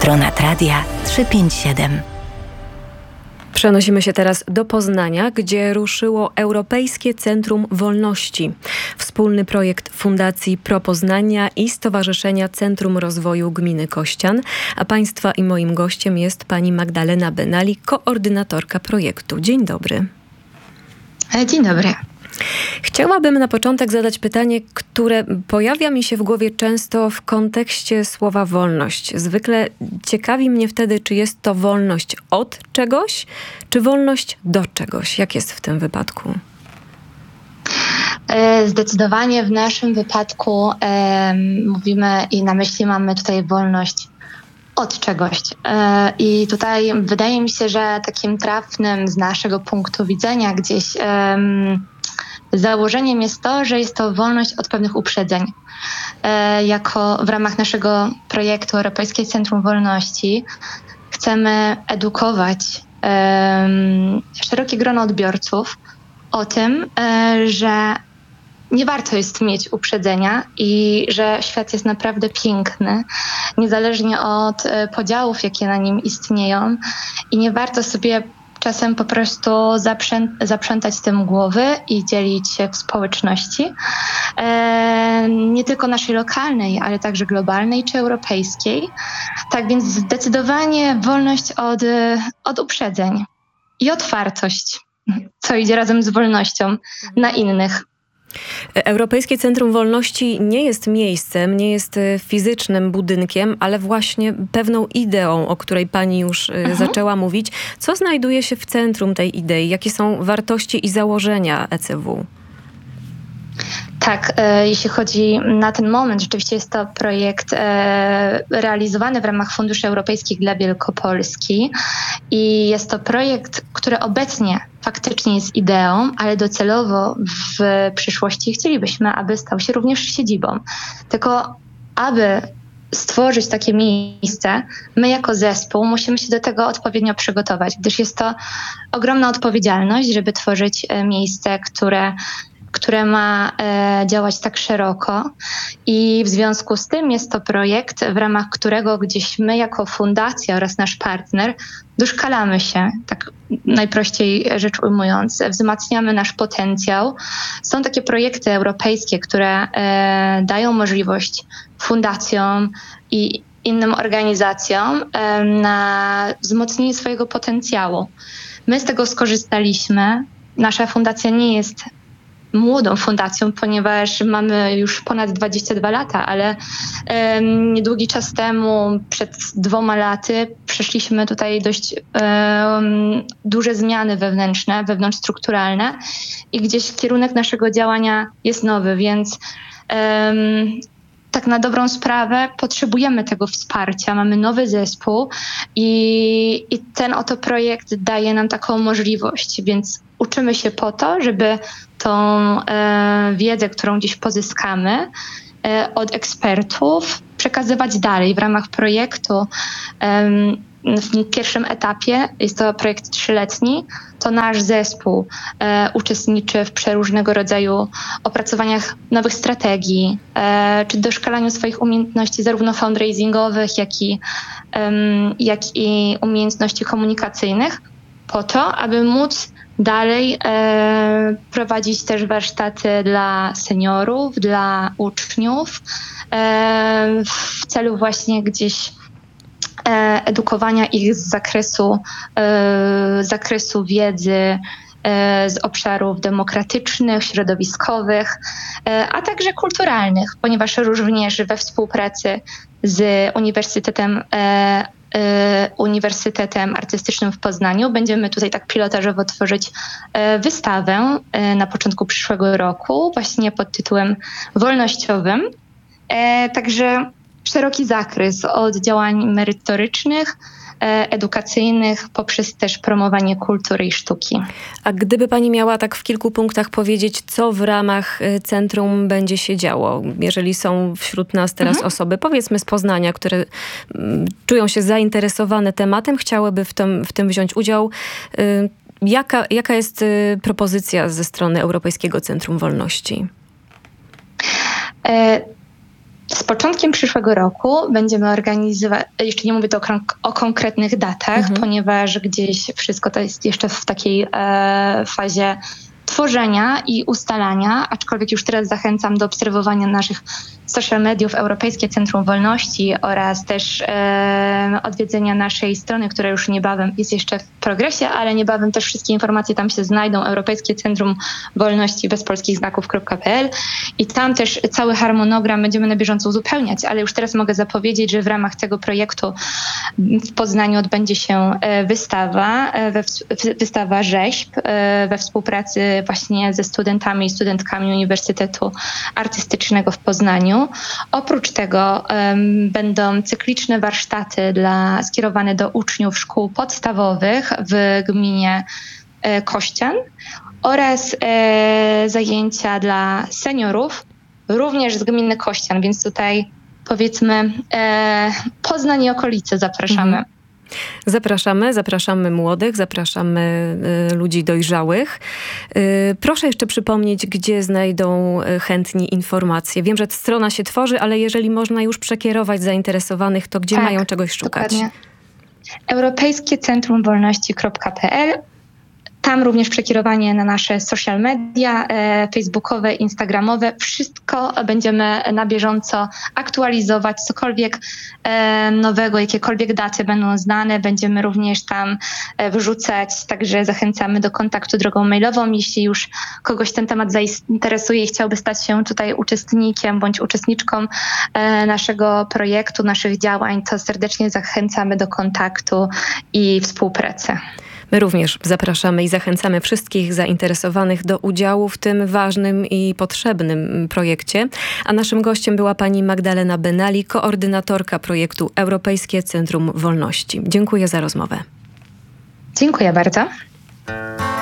Patronat Radia 357. Przenosimy się teraz do Poznania, gdzie ruszyło Europejskie Centrum Wolności. Wspólny projekt Fundacji Pro Poznania i Stowarzyszenia Centrum Rozwoju Gminy Kościan. A Państwa i moim gościem jest pani Magdalena Benali, koordynatorka projektu. Dzień dobry. Dzień dobry. Chciałabym na początek zadać pytanie, które pojawia mi się w głowie często w kontekście słowa wolność. Zwykle ciekawi mnie wtedy, czy jest to wolność od czegoś, czy wolność do czegoś. Jak jest w tym wypadku? Zdecydowanie w naszym wypadku mówimy i na myśli mamy tutaj wolność od czegoś. I tutaj wydaje mi się, że takim trafnym z naszego punktu widzenia gdzieś założeniem jest to, że jest to wolność od pewnych uprzedzeń. Jako w ramach naszego projektu Europejskie Centrum Wolności chcemy edukować szerokie grono odbiorców o tym, że nie warto jest mieć uprzedzenia i że świat jest naprawdę piękny, niezależnie od podziałów, jakie na nim istnieją, i nie warto sobie czasem po prostu zaprzątać tym głowy i dzielić się w społeczności, nie tylko naszej lokalnej, ale także globalnej czy europejskiej. Tak więc zdecydowanie wolność od uprzedzeń i otwartość, co idzie razem z wolnością na innych. Europejskie Centrum Wolności nie jest miejscem, nie jest fizycznym budynkiem, ale właśnie pewną ideą, o której pani już zaczęła mówić. Co znajduje się w centrum tej idei? Jakie są wartości i założenia ECW? Tak, jeśli chodzi na ten moment, rzeczywiście jest to projekt realizowany w ramach Funduszy Europejskich dla Wielkopolski i jest to projekt, który obecnie faktycznie jest ideą, ale docelowo w przyszłości chcielibyśmy, aby stał się również siedzibą. Tylko aby stworzyć takie miejsce, my jako zespół musimy się do tego odpowiednio przygotować, gdyż jest to ogromna odpowiedzialność, żeby tworzyć miejsce, które ma działać tak szeroko, i w związku z tym jest to projekt, w ramach którego gdzieś my jako fundacja oraz nasz partner doszkalamy się, tak najprościej rzecz ujmując, wzmacniamy nasz potencjał. Są takie projekty europejskie, które dają możliwość fundacjom i innym organizacjom na wzmocnienie swojego potencjału. My z tego skorzystaliśmy. Nasza fundacja nie jest młodą fundacją, ponieważ mamy już ponad 22 lata, ale niedługi czas temu, przed 2 laty, przeszliśmy tutaj dość duże zmiany wewnątrzstrukturalne i gdzieś kierunek naszego działania jest nowy, więc tak na dobrą sprawę potrzebujemy tego wsparcia. Mamy nowy zespół i ten oto projekt daje nam taką możliwość, więc uczymy się po to, żeby tą wiedzę, którą gdzieś pozyskamy od ekspertów, przekazywać dalej w ramach projektu. W pierwszym etapie, jest to projekt 3-letni, to nasz zespół uczestniczy w przeróżnego rodzaju opracowaniach nowych strategii, czy doszkalaniu swoich umiejętności zarówno fundraisingowych, jak i umiejętności komunikacyjnych, po to, aby móc dalej prowadzić też warsztaty dla seniorów, dla uczniów, w celu właśnie gdzieś edukowania ich z zakresu wiedzy z obszarów demokratycznych, środowiskowych, a także kulturalnych, ponieważ również we współpracy z Uniwersytetem Artystycznym w Poznaniu będziemy tutaj tak pilotażowo tworzyć wystawę na początku przyszłego roku, właśnie pod tytułem wolnościowym. Także szeroki zakres od działań merytorycznych, edukacyjnych, poprzez też promowanie kultury i sztuki. A gdyby pani miała tak w kilku punktach powiedzieć, co w ramach centrum będzie się działo, jeżeli są wśród nas teraz osoby, powiedzmy z Poznania, które czują się zainteresowane tematem, chciałyby w tym wziąć udział, jaka jest propozycja ze strony Europejskiego Centrum Wolności? z początkiem przyszłego roku będziemy organizować, jeszcze nie mówię to o konkretnych datach, ponieważ gdzieś wszystko to jest jeszcze w takiej fazie tworzenia i ustalania, aczkolwiek już teraz zachęcam do obserwowania naszych social mediów Europejskie Centrum Wolności oraz też odwiedzenia naszej strony, która już niebawem jest jeszcze w progresie, ale niebawem też wszystkie informacje tam się znajdą, Europejskie Centrum Wolności bez polskich znaków.pl i tam też cały harmonogram będziemy na bieżąco uzupełniać, ale już teraz mogę zapowiedzieć, że w ramach tego projektu w Poznaniu odbędzie się wystawa rzeźb we współpracy właśnie ze studentami i studentkami Uniwersytetu Artystycznego w Poznaniu. Oprócz tego będą cykliczne warsztaty skierowane do uczniów szkół podstawowych w gminie Kościan oraz zajęcia dla seniorów, również z gminy Kościan, więc tutaj powiedzmy Poznań i okolice zapraszamy. Zapraszamy młodych, zapraszamy ludzi dojrzałych. Proszę jeszcze przypomnieć, gdzie znajdą chętni informacje. Wiem, że strona się tworzy, ale jeżeli można już przekierować zainteresowanych, to gdzie mają czegoś szukać? Dokładnie. Europejskie Centrum Wolności.pl. Tam również przekierowanie na nasze social media, facebookowe, instagramowe. Wszystko będziemy na bieżąco aktualizować, cokolwiek nowego, jakiekolwiek daty będą znane, będziemy również tam wrzucać, także zachęcamy do kontaktu drogą mailową. Jeśli już kogoś ten temat zainteresuje i chciałby stać się tutaj uczestnikiem bądź uczestniczką naszego projektu, naszych działań, to serdecznie zachęcamy do kontaktu i współpracy. My również zapraszamy i zachęcamy wszystkich zainteresowanych do udziału w tym ważnym i potrzebnym projekcie. A naszym gościem była pani Magdalena Benali, koordynatorka projektu Europejskie Centrum Wolności. Dziękuję za rozmowę. Dziękuję bardzo.